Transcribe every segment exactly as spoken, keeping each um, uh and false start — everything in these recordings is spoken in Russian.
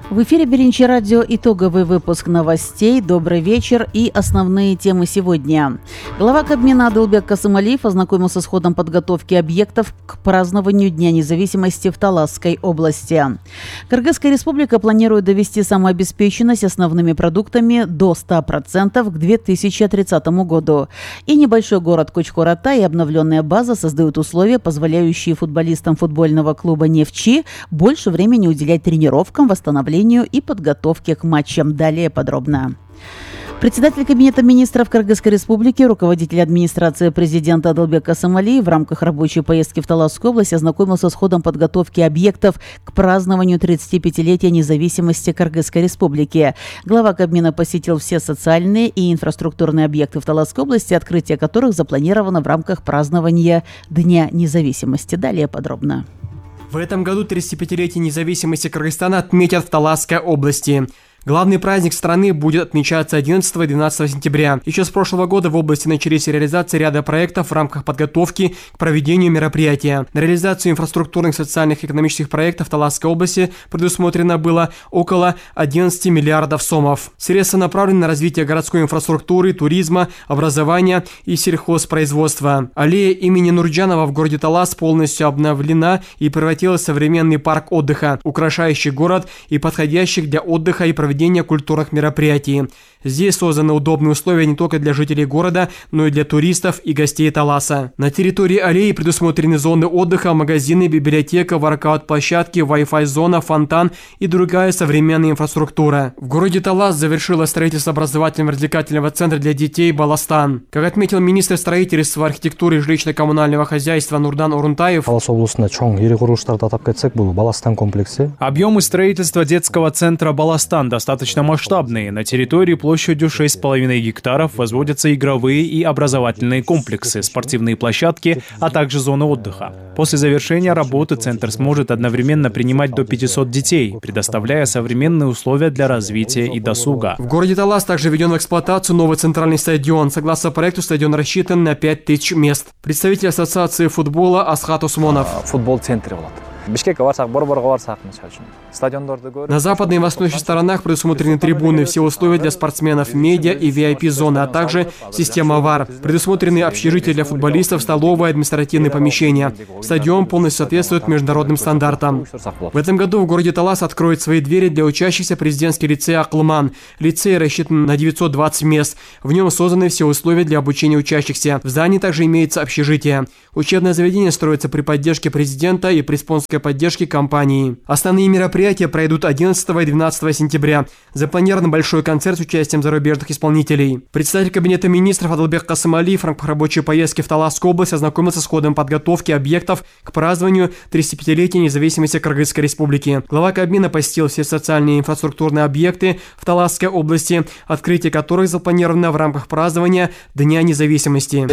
В эфире Беринчи радио, итоговый выпуск новостей. Добрый вечер и основные темы сегодня. Глава Кабмина Адылбек Касымалиев ознакомился с ходом подготовки объектов к празднованию Дня независимости в Таласской области. Кыргызская республика планирует довести самообеспеченность основными продуктами до ста процентов к две тысячи тридцатому году. И небольшой город Кочкор-Ата и обновленная база создают условия, позволяющие футболистам футбольного клуба «Нефчи» больше времени уделять тренировкам, восстановлению и подготовке к матчам. Далее подробно. Председатель Кабинета министров Кыргызской республики, руководитель администрации президента Адылбек Касымалиев в рамках рабочей поездки в Таласскую область ознакомился с ходом подготовки объектов к празднованию тридцатипятилетия независимости Кыргызской республики. Глава Кабмина посетил все социальные и инфраструктурные объекты в Таласской области, открытие которых запланировано в рамках празднования Дня независимости. Далее подробно. В этом году тридцатипятилетие независимости Кыргызстана отметят в Таласской области. Главный праздник страны будет отмечаться одиннадцатого и двенадцатого сентября. Еще с прошлого года в области начались реализации ряда проектов в рамках подготовки к проведению мероприятия. На реализацию инфраструктурных, социальных и экономических проектов в Таласской области предусмотрено было около одиннадцати миллиардов сомов. Средства направлены на развитие городской инфраструктуры, туризма, образования и сельхозпроизводства. Аллея имени Нурджанова в городе Талас полностью обновлена и превратилась в современный парк отдыха, украшающий город и подходящий для отдыха и проведения культурных мероприятий. Здесь созданы удобные условия не только для жителей города, но и для туристов и гостей Таласа. На территории аллеи предусмотрены зоны отдыха, магазины, библиотека, воркаут-площадки, Wi-Fi зона, фонтан и другая современная инфраструктура. В городе Талас завершилось строительство образовательно-развлекательного центра для детей «Баластан». Как отметил министр строительства, архитектуры и жилищно-коммунального хозяйства Нурдан Орунтаев, объемы строительства детского центра «Баластан» достаточно масштабные. На территории площадью шесть с половиной гектаров возводятся игровые и образовательные комплексы, спортивные площадки, а также зоны отдыха. После завершения работы центр сможет одновременно принимать до пятисот детей, предоставляя современные условия для развития и досуга. В городе Талас также введен в эксплуатацию новый центральный стадион. Согласно проекту, стадион рассчитан на пять тысяч мест. Представитель ассоциации футбола Асхат Усмонов. Футбол-центр. На западной и восточной сторонах предусмотрены трибуны, все условия для спортсменов, медиа и ви ай пи-зоны, а также система ВАР. Предусмотрены общежития для футболистов, столовые, административные помещения. Стадион полностью соответствует международным стандартам. В этом году в городе Талас откроет свои двери для учащихся президентский лицей Акылман. Лицей рассчитан на девятьсот двадцать мест. В нем созданы все условия для обучения учащихся. В здании также имеется общежитие. Учебное заведение строится при поддержке президента и при спонсорской поддержке компании. Основные мероприятия пройдут одиннадцатого и двенадцатого сентября. Запланирован большой концерт с участием зарубежных исполнителей. Председатель Кабинета министров Адылбек Касымалиев в рамках рабочей поездки в Таласскую область ознакомился с ходом подготовки объектов к празднованию тридцатипятилетия независимости Кыргызской республики. Глава Кабмина посетил все социальные и инфраструктурные объекты в Таласской области, открытие которых запланировано в рамках празднования Дня независимости.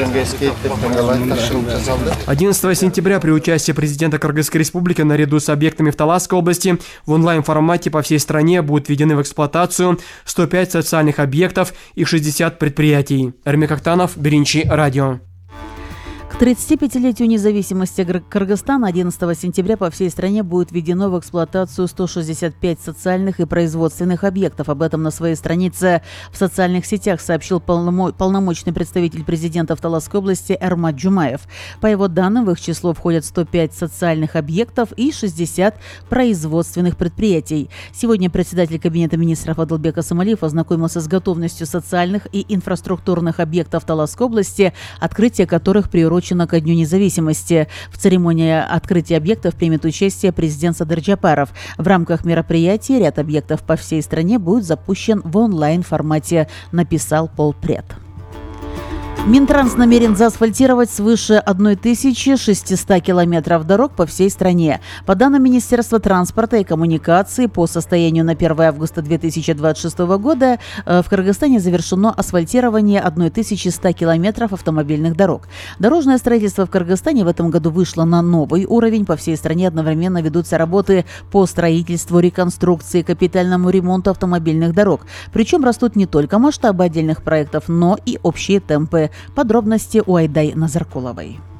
одиннадцатого сентября при участии президента Кыргызской республики наряду с объектами в Таласской области в онлайн-формате по всей стране будут введены в эксплуатацию сто пять социальных объектов и шестьдесят предприятий. Эрмик Актанов, Беринчи радио. К тридцатипятилетию независимости Кыргызстана одиннадцатого сентября по всей стране будет введено в эксплуатацию сто шестьдесят пять социальных и производственных объектов. Об этом на своей странице в социальных сетях сообщил полномо- полномочный представитель президента в Таласской области Эрмат Джумаев. По его данным, в их число входят сто пять социальных объектов и шестьдесят производственных предприятий. Сегодня председатель Кабинета министров Адылбек Касымалиев ознакомился с готовностью социальных и инфраструктурных объектов Таласской области, открытие которых приурочено ко Дню независимости. В церемонии открытия объектов примет участие президент Садыр Джапаров. В рамках мероприятия ряд объектов по всей стране будет запущен в онлайн-формате, написал полпред. Минтранс намерен заасфальтировать свыше тысячи шестисот километров дорог по всей стране. По данным Министерства транспорта и коммуникации, по состоянию на первое августа две тысячи двадцать шестого года в Кыргызстане завершено асфальтирование тысячи ста километров автомобильных дорог. Дорожное строительство в Кыргызстане в этом году вышло на новый уровень. По всей стране одновременно ведутся работы по строительству, реконструкции, капитальному ремонту автомобильных дорог. Причем растут не только масштабы отдельных проектов, но и общие темпы. Подробности у Айдай Назаркуловой.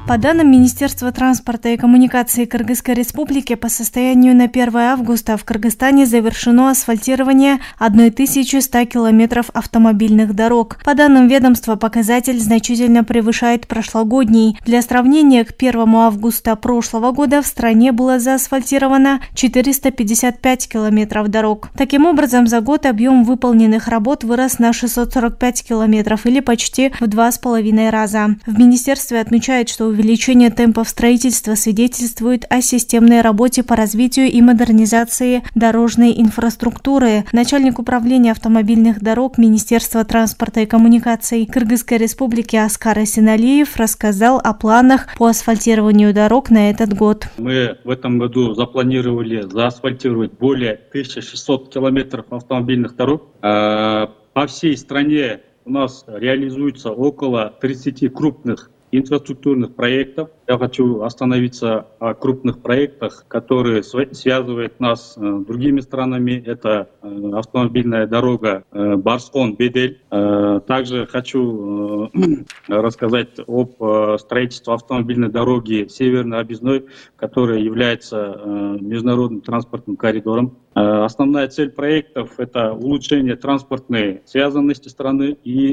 По данным Министерства транспорта и коммуникации Кыргызской Республики, по состоянию на первое августа в Кыргызстане завершено асфальтирование тысяча сто километров автомобильных дорог. По данным ведомства, показатель значительно превышает прошлогодний. Для сравнения, к первому августа прошлого года в стране было заасфальтировано четыреста пятьдесят пять километров дорог. Таким образом, за год объем выполненных работ вырос на шестьсот сорок пять километров или почти в два с половиной раза. В министерстве отмечают, что увеличение темпов строительства свидетельствует о системной работе по развитию и модернизации дорожной инфраструктуры. Начальник управления автомобильных дорог Министерства транспорта и коммуникаций Кыргызской Республики Аскар Эсеналиев рассказал о планах по асфальтированию дорог на этот год. Мы в этом году запланировали заасфальтировать более тысячи шестисот километров автомобильных дорог. По всей стране у нас реализуется около тридцати крупных инфраструктурных проектов. Я хочу остановиться о крупных проектах, которые связывают нас с другими странами. Это автомобильная дорога Барскон-Бедель. Также хочу рассказать об строительстве автомобильной дороги Северный Объездной, которая является международным транспортным коридором. Основная цель проектов – это улучшение транспортной связанности страны и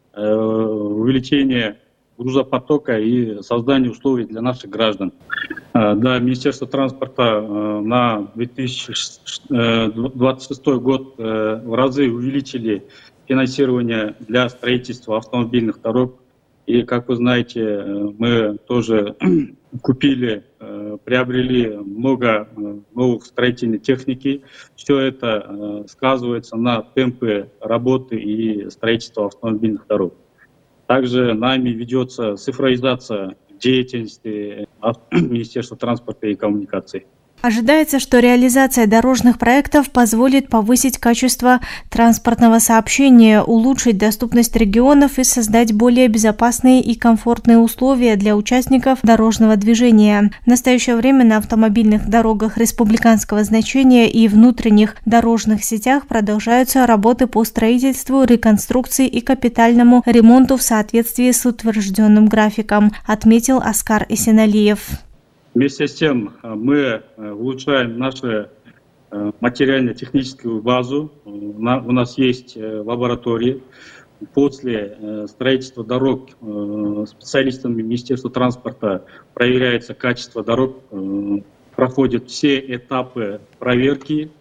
увеличение грузопотока и создание условий для наших граждан. Да, Министерство транспорта на две тысячи двадцать шестой год в разы увеличили финансирование для строительства автомобильных дорог. И, как вы знаете, мы тоже купили, приобрели много новых строительной техники. Все это сказывается на темпе работы и строительства автомобильных дорог. Также нами ведется цифровизация деятельности Министерства транспорта и коммуникаций. Ожидается, что реализация дорожных проектов позволит повысить качество транспортного сообщения, улучшить доступность регионов и создать более безопасные и комфортные условия для участников дорожного движения. В настоящее время на автомобильных дорогах республиканского значения и внутренних дорожных сетях продолжаются работы по строительству, реконструкции и капитальному ремонту в соответствии с утвержденным графиком, отметил Аскар Эсеналиев. Вместе с тем мы улучшаем нашу материально-техническую базу. У нас есть лаборатории. После строительства дорог специалистами Министерства транспорта проверяется качество дорог, проходят все этапы проверки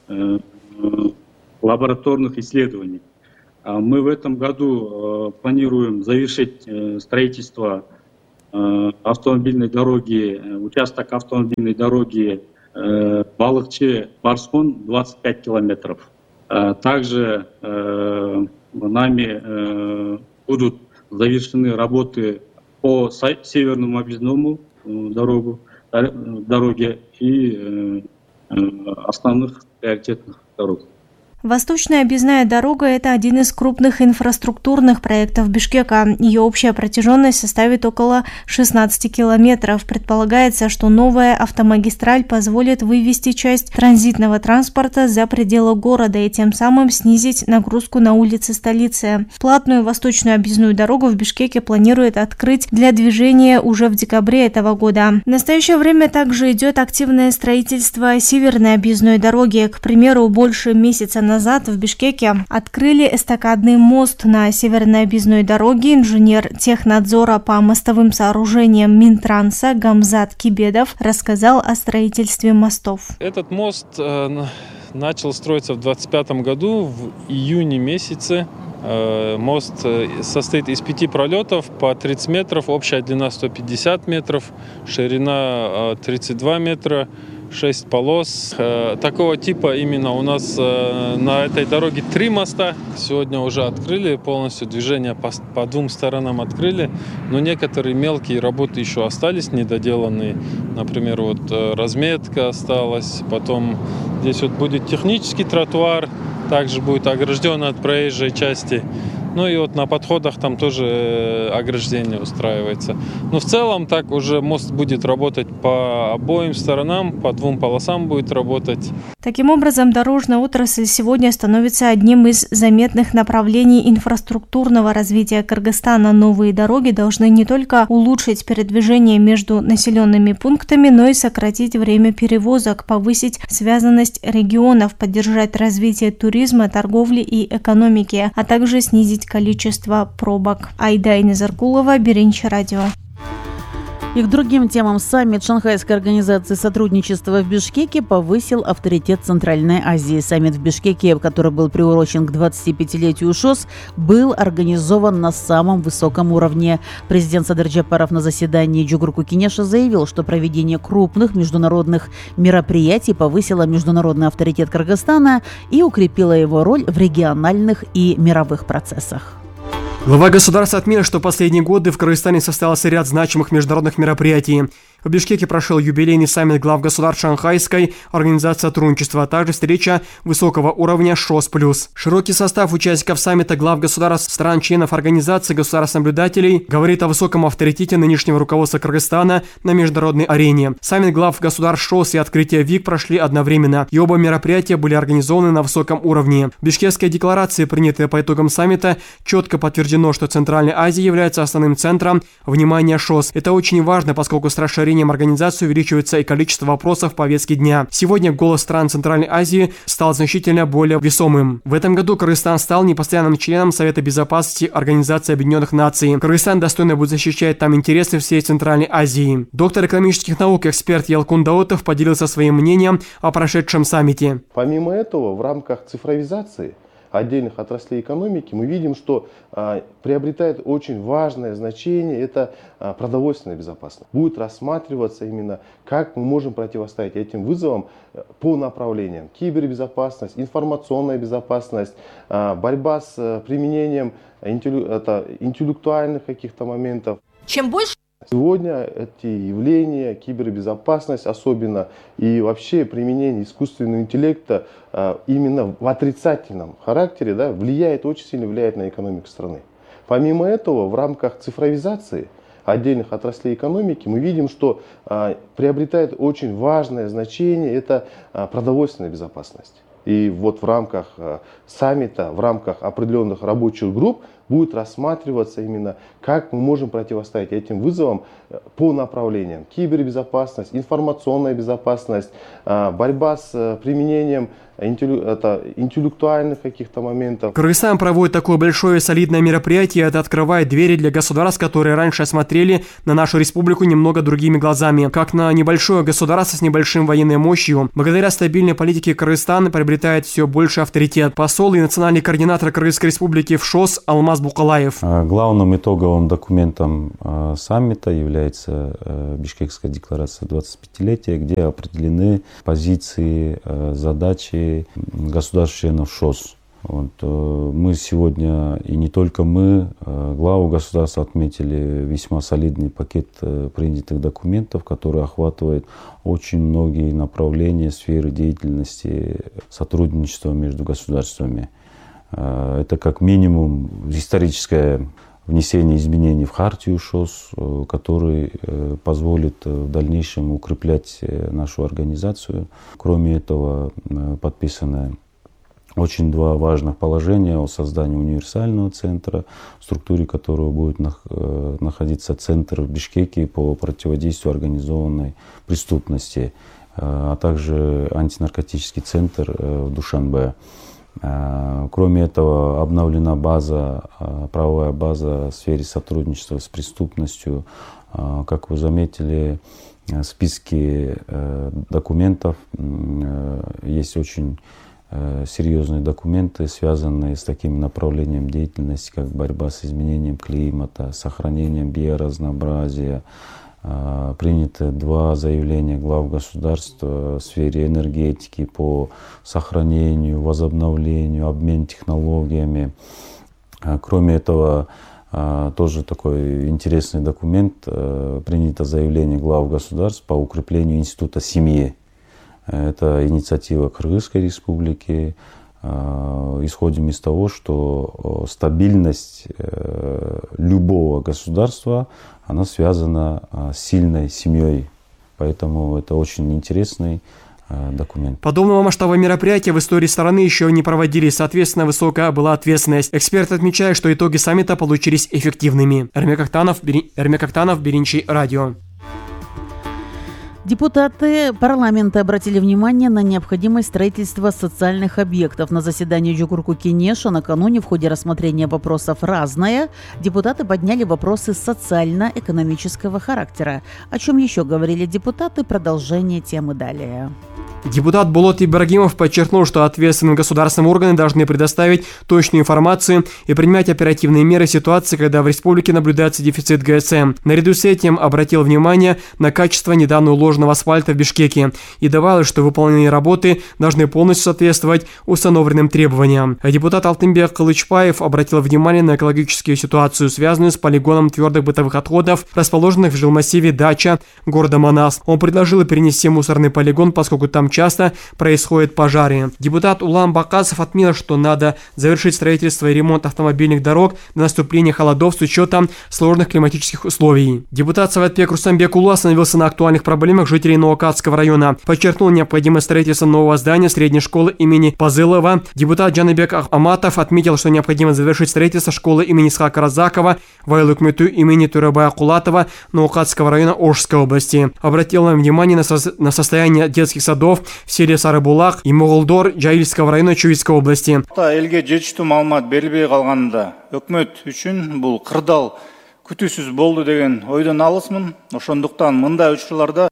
лабораторных исследований. Мы в этом году планируем завершить строительство автомобильной дороги, участок автомобильной дороги Балыкчы-Барскон двадцать пять километров. Также нами будут завершены работы по Северному Объездному дорогу, дороге и основных приоритетных дорог. Восточная объездная дорога – это один из крупных инфраструктурных проектов Бишкека. Ее общая протяженность составит около шестнадцати километров. Предполагается, что новая автомагистраль позволит вывести часть транзитного транспорта за пределы города и тем самым снизить нагрузку на улицы столицы. Платную восточную объездную дорогу в Бишкеке планируют открыть для движения уже в декабре этого года. В настоящее время также идет активное строительство Северной объездной дороги. К примеру, больше месяца назад в Бишкеке открыли эстакадный мост на Северной объездной дороге. Инженер технадзора по мостовым сооружениям Минтранса Гамзат Кибедов рассказал о строительстве мостов. Этот мост э, начал строиться в двадцать пятом году, в июне месяце. Э, мост состоит из пяти пролетов по тридцать метров, общая длина сто пятьдесят метров, ширина э, тридцать два метра. Шесть полос. Такого типа именно у нас на этой дороге три моста. Сегодня уже открыли, полностью движение по, по двум сторонам открыли. Но некоторые мелкие работы еще остались недоделанные. Например, вот разметка осталась. Потом здесь вот будет технический тротуар. Также будет огражден от проезжей части. Ну и вот на подходах там тоже ограждение устраивается. Но в целом так уже мост будет работать по обоим сторонам, по двум полосам будет работать. Таким образом, дорожная отрасль сегодня становится одним из заметных направлений инфраструктурного развития Кыргызстана. Новые дороги должны не только улучшить передвижение между населенными пунктами, но и сократить время перевозок, повысить связанность регионов, поддержать развитие туризма, торговли и экономики, а также снизить количество пробок. Айда Инезаркулова, Беренчи радио. И к другим темам саммит Шанхайской организации сотрудничества в Бишкеке повысил авторитет Центральной Азии. Саммит в Бишкеке, который был приурочен к двадцатипятилетию ШОС, был организован на самом высоком уровне. Президент Садыр Джапаров на заседании Джугурку Кенеша заявил, что проведение крупных международных мероприятий повысило международный авторитет Кыргызстана и укрепило его роль в региональных и мировых процессах. Глава государства отметил, что в последние годы в Кыргызстане состоялся ряд значимых международных мероприятий. В Бишкеке прошел юбилейный саммит глав государств Шанхайской организации сотрудничества, а также встреча высокого уровня ШОС+. Широкий состав участников саммита глав государств стран-членов организации государств-наблюдателей говорит о высоком авторитете нынешнего руководства Кыргызстана на международной арене. Саммит глав государств ШОС и открытие ВИК прошли одновременно, и оба мероприятия были организованы на высоком уровне. В Бишкекской декларации, принятой по итогам саммита, четко подтверждено, что Центральная Азия является основным центром внимания ШОС. Это очень важно, поскольку с расширением организации увеличивается и количество вопросов в повестке дня. Сегодня голос стран Центральной Азии стал значительно более весомым. В этом году Кыргызстан стал непостоянным членом Совета Безопасности Организации Объединенных Наций. Кыргызстан достойно будет защищать там интересы всей Центральной Азии. Доктор экономических наук и эксперт Ялкун Даутов поделился своим мнением о прошедшем саммите. Помимо этого, в рамках цифровизации отдельных отраслей экономики мы видим, что а, приобретает очень важное значение это а, продовольственная безопасность. Будет рассматриваться именно, как мы можем противостоять этим вызовам по направлениям: кибербезопасность, информационная безопасность, а, борьба с а, применением интеллю, это, интеллектуальных каких-то моментов. Чем больше Сегодня эти явления, кибербезопасность особенно и вообще применение искусственного интеллекта именно в отрицательном характере, да, влияет, очень сильно влияет на экономику страны. Помимо этого, в рамках цифровизации отдельных отраслей экономики мы видим, что приобретает очень важное значение это продовольственная безопасность. И вот в рамках саммита, в рамках определенных рабочих групп будет рассматриваться именно, как мы можем противостоять этим вызовам по направлениям: кибербезопасность, информационная безопасность, борьба с применением это, интеллектуальных каких-то моментов. Кыргызстан проводит такое большое и солидное мероприятие, это открывает двери для государств, которые раньше смотрели на нашу республику немного другими глазами, как на небольшое государство с небольшим военной мощью. Благодаря стабильной политике Кыргызстан приобретает все больше авторитет. Посол и национальный координатор Кыргызской республики в ШОС Алмаз Букалаев. Главным итоговым документом саммита является Бишкекская декларация двадцатипятилетия, где определены позиции, задачи государств-членов ШОС. Вот, мы сегодня, и не только мы, главы государства отметили весьма солидный пакет принятых документов, который охватывает очень многие направления сферы деятельности сотрудничества между государствами. Это как минимум историческое внесение изменений в хартию ШОС, который позволит в дальнейшем укреплять нашу организацию. Кроме этого, подписаны очень два важных положения о создании универсального центра, в структуре которого будет находиться центр в Бишкеке по противодействию организованной преступности, а также антинаркотический центр в Душанбе. Кроме этого, обновлена база, правовая база в сфере сотрудничества с преступностью. Как вы заметили, в списке документов есть очень серьезные документы, связанные с таким направлением деятельности, как борьба с изменением климата, сохранением биоразнообразия. Приняты два заявления глав государств в сфере энергетики по сохранению, возобновлению, обмену технологиями. Кроме этого, тоже такой интересный документ, принято заявление глав государств по укреплению института семьи. Это инициатива Кыргызской республики. исходим из того, что стабильность любого государства, она связана с сильной семьей. Поэтому это очень интересный документ. Подобного масштаба мероприятия в истории страны еще не проводились, соответственно, высокая была ответственность. Эксперт отмечает, что итоги саммита получились эффективными. Эрмек Актанов, Эрмек Актанов, Беринчи радио. Депутаты парламента обратили внимание на необходимость строительства социальных объектов. На заседании Джукурку Кенеша накануне в ходе рассмотрения вопросов «Разное» депутаты подняли вопросы социально-экономического характера. О чем еще говорили депутаты, продолжение темы далее. Депутат Болот Ибрагимов подчеркнул, что ответственные государственные органы должны предоставить точную информацию и принимать оперативные меры в ситуации, когда в республике наблюдается дефицит ГСМ. Наряду с этим обратил внимание на качество недавно уложенного асфальта в Бишкеке и добавил, что выполненные работы должны полностью соответствовать установленным требованиям. А депутат Алтынбек Кылычпаев обратил внимание на экологическую ситуацию, связанную с полигоном твердых бытовых отходов, расположенных в жилмассиве Дача города Манас. Он предложил перенести мусорный полигон, поскольку там часто происходят пожары. Депутат Улам Бакасов отметил, что надо завершить строительство и ремонт автомобильных дорог до наступления холодов с учетом сложных климатических условий. Депутат Саватбек Рустамбек Улу остановился на актуальных проблемах жителей Новокатского района. Подчеркнул необходимость строительства нового здания средней школы имени Пазылова. Депутат Джаныбек Аматов отметил, что необходимо завершить строительство школы имени Исхака Разакова в Айлыкмету имени Турабая Кулатова Новокатского района Ошской области. Обратил внимание на, со на состояние детских садов в селе Сарыбулак и Моголдор Джаильского района Чуйской области. Элге жетиштүү маалымат берилбей калганында өкмөт үчүн бул кырдаал күтүүсүз болду деген ойдон алысмын. Ошондуктан мындай учурларда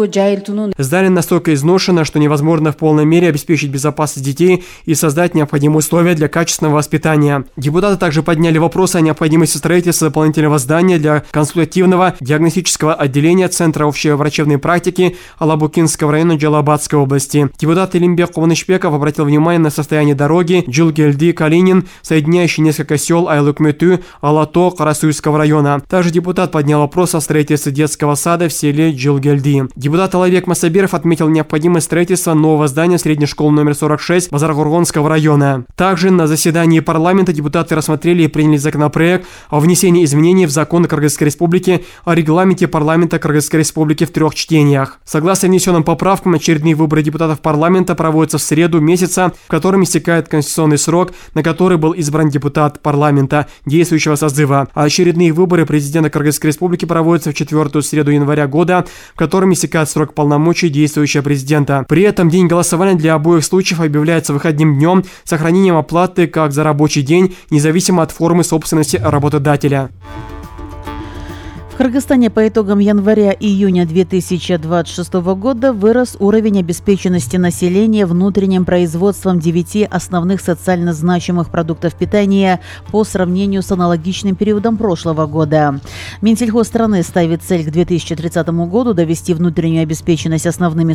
здание настолько изношено, что невозможно в полной мере обеспечить безопасность детей и создать необходимые условия для качественного воспитания. Депутаты также подняли вопрос о необходимости строительства дополнительного здания для консультативного диагностического отделения Центра общей врачебной практики Алабукинского района Джалабадской области. Депутат Илимбек Куванышбеков обратил внимание на состояние дороги Джилгельди-Калинин, соединяющей несколько сел Айлыкмету, Алато, Карасуйского района. Также депутат поднял вопрос о строительстве детского сада в селе Джилгельди. Депутат Алавек Масабиров отметил необходимость строительства нового здания средней школы номер сорок шесть Базаргоргонского района. Также на заседании парламента депутаты рассмотрели и приняли законопроект о внесении изменений в закон Кыргызской Республики о регламенте парламента Кыргызской Республики в трех чтениях. Согласно внесенным поправкам, очередные выборы депутатов парламента проводятся в среду месяца, в котором истекает конституционный срок, на который был избран депутат парламента действующего созыва. А очередные выборы президента Кыргызской Республики проводятся в четвертую среду января года, в котором истекает срок полномочий действующего президента. При этом день голосования для обоих случаев объявляется выходным днем с сохранением оплаты как за рабочий день, независимо от формы собственности работодателя. В Кыргызстане по итогам января-июня две тысячи двадцать шестого года вырос уровень обеспеченности населения внутренним производством девяти основных социально значимых продуктов питания по сравнению с аналогичным периодом прошлого года. Минсельхоз страны ставит цель к две тысячи тридцатому году довести внутреннюю обеспеченность основными